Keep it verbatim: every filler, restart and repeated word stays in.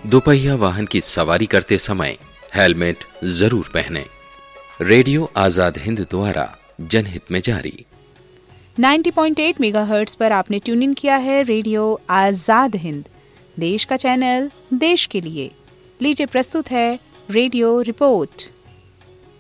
दोपहिया वाहन की सवारी करते समय हेलमेट जरूर पहनें। रेडियो आजाद हिंद द्वारा जनहित में जारी। नब्बे पॉइंट आठ मेगाहर्ट्ज पर आपने ट्यून इन किया है रेडियो आजाद हिंद, देश का चैनल, देश के लिए। लीजिए प्रस्तुत है रेडियो रिपोर्ट।